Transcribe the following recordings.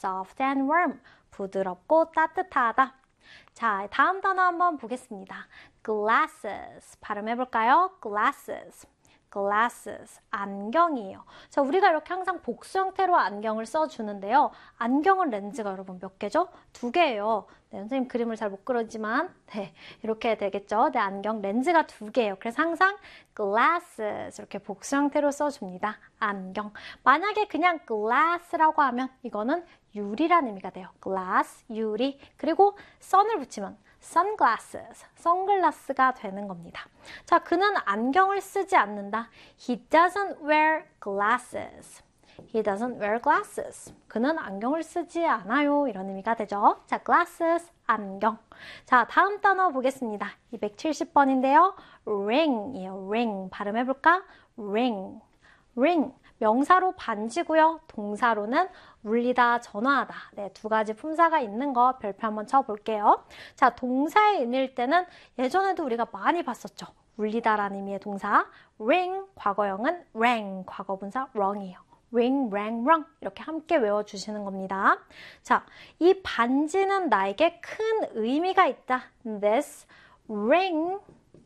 soft and warm. 부드럽고 따뜻하다. 자, 다음 단어 한번 보겠습니다. glasses. 발음해볼까요? glasses. glasses. 안경이에요. 자, 우리가 이렇게 항상 복수 형태로 안경을 써주는데요. 안경은 렌즈가 여러분 몇 개죠? 2개예요. 네, 선생님 그림을 잘 못 그리지만 네, 이렇게 되겠죠. 네, 안경 렌즈가 2개예요. 그래서 항상 glasses 이렇게 복수 형태로 써줍니다. 안경. 만약에 그냥 glass라고 하면 이거는 유리라는 의미가 돼요. glass, 유리. 그리고 sun을 붙이면 sunglasses, 선글라스가 되는 겁니다. 자, 그는 안경을 쓰지 않는다. He doesn't wear glasses. He doesn't wear glasses. 그는 안경을 쓰지 않아요. 이런 의미가 되죠. 자, glasses, 안경. 자, 다음 단어 보겠습니다. 270번인데요. ring이에요. ring. 발음해볼까? ring. ring. 명사로 반지고요. 동사로는 울리다, 전화하다. 네, 2가지 품사가 있는 거 별표 한번 쳐볼게요. 자, 동사의 의미일 때는 예전에도 우리가 많이 봤었죠. 울리다라는 의미의 동사 ring, 과거형은 rang, 과거분사 wrong이에요. ring, rang, wrong 이렇게 함께 외워주시는 겁니다. 자, 이 반지는 나에게 큰 의미가 있다. This ring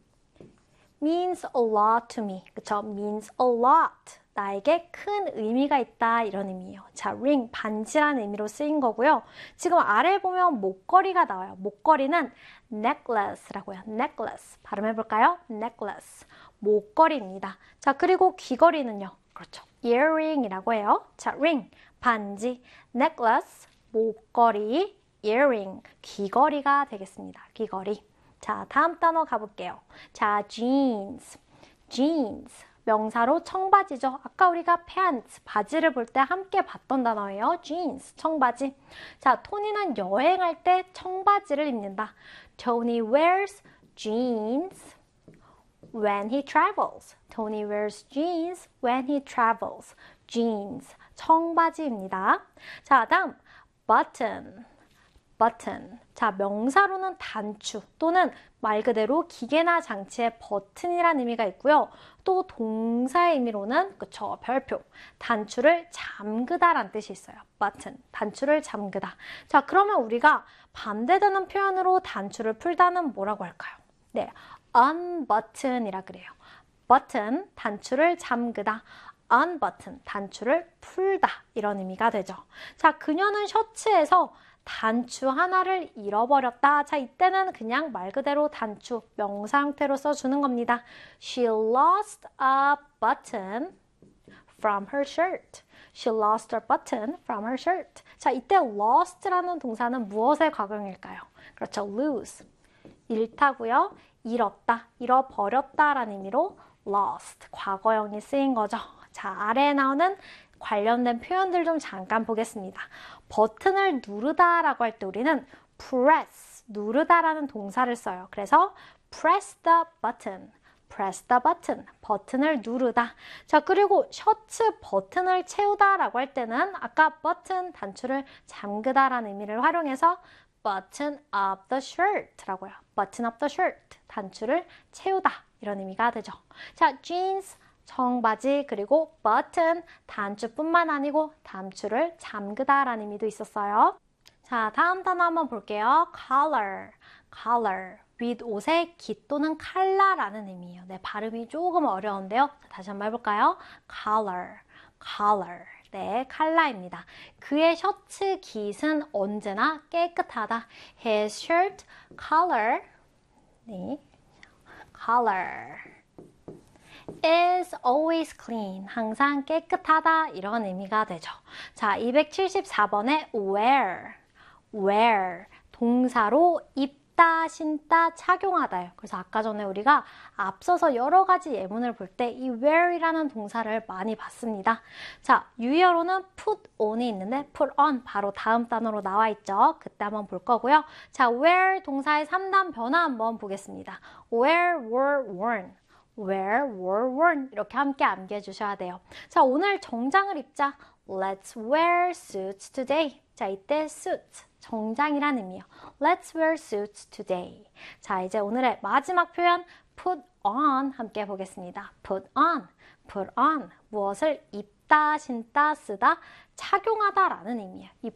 means a lot to me. 그쵸? means a lot. 나에게 큰 의미가 있다 이런 의미예요. 자, ring, 반지라는 의미로 쓰인 거고요. 지금 아래 보면 목걸이가 나와요. 목걸이는 necklace라고 해요. necklace. 발음해볼까요? necklace. 목걸이입니다. 자, 그리고 귀걸이는요. 그렇죠. earring이라고 해요. 자, ring, 반지, necklace, 목걸이, earring, 귀걸이가 되겠습니다. 귀걸이. 자, 다음 단어 가볼게요. 자, jeans, jeans. 명사로 청바지죠. 아까 우리가 pants, 바지를 볼 때 함께 봤던 단어예요. jeans, 청바지. 자, 토니는 여행할 때 청바지를 입는다. Tony wears jeans when he travels. Tony wears jeans when he travels. jeans, 청바지입니다. 자, 다음 button. button. 자, 명사로는 단추 또는 말 그대로 기계나 장치의 버튼이라는 의미가 있고요. 또 동사의 의미로는 그쵸, 별표. 단추를 잠그다라는 뜻이 있어요. button. 단추를 잠그다. 자, 그러면 우리가 반대되는 표현으로 단추를 풀다는 뭐라고 할까요? 네, unbutton이라 그래요. button, 단추를 잠그다. unbutton, 단추를 풀다. 이런 의미가 되죠. 자, 그녀는 셔츠에서 단추 하나를 잃어버렸다. 자, 이때는 그냥 말 그대로 단추, 명사 형태로 써주는 겁니다. She lost a button from her shirt. She lost a button from her shirt. 자, 이때 lost라는 동사는 무엇의 과거형일까요? 그렇죠, lose. 잃다고요. 잃었다, 잃어버렸다라는 의미로 lost, 과거형이 쓰인 거죠. 자, 아래에 나오는 관련된 표현들 좀 잠깐 보겠습니다. 버튼을 누르다라고 할 때 우리는 press, 누르다라는 동사를 써요. 그래서 press the button, press the button, 버튼을 누르다. 자, 그리고 셔츠 버튼을 채우다라고 할 때는 아까 버튼, 단추를 잠그다라는 의미를 활용해서 button up the shirt라고요. button up the shirt, 단추를 채우다 이런 의미가 되죠. 자, jeans, 청바지, 그리고 button, 단추뿐만 아니고 단추를 잠그다라는 의미도 있었어요. 자, 다음 단어 한번 볼게요. color, color. 윗 옷의 깃 또는 컬러라는 의미예요. 네, 발음이 조금 어려운데요. 자, 다시 한번 해볼까요? color, color. 네, 컬러입니다. 그의 셔츠 깃은 언제나 깨끗하다. His shirt color, 네, color is always clean. 항상 깨끗하다. 이런 의미가 되죠. 자, 274번에 wear, wear. 동사로 입다, 신다, 착용하다요. 그래서 아까 전에 우리가 앞서서 여러 가지 예문을 볼 때 이 wear이라는 동사를 많이 봤습니다. 자, 유의어로는 put on이 있는데 put on 바로 다음 단어로 나와 있죠. 그때 한번 볼 거고요. 자, wear 동사의 3단 변화 한번 보겠습니다. wear, were, worn. wear, were, worn 이렇게 함께 암기해 주셔야 돼요. 자, 오늘 정장을 입자. Let's wear suits today. 자, 이때 suit, 정장이란 의미예요. Let's wear suits today. 자, 이제 오늘의 마지막 표현 put on 함께 보겠습니다. put on, put on. 무엇을 입다, 신다, 쓰다, 착용하다라는 의미예요. 이